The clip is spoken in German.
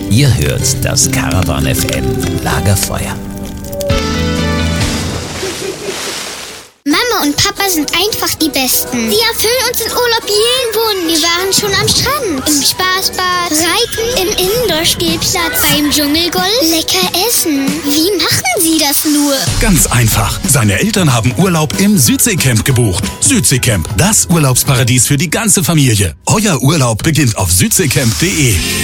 Ihr hört das Caravan FM Lagerfeuer. Mama und Papa sind einfach die Besten. Sie erfüllen uns in Urlaub jeden Wunsch. Wir waren schon am Strand, im Spaßbad, reiten, im Indoor-Spielplatz, beim Dschungelgolf, lecker essen. Wie machen Sie das nur? Ganz einfach. Seine Eltern haben Urlaub im Südseecamp gebucht. Südseecamp, das Urlaubsparadies für die ganze Familie. Euer Urlaub beginnt auf südseecamp.de.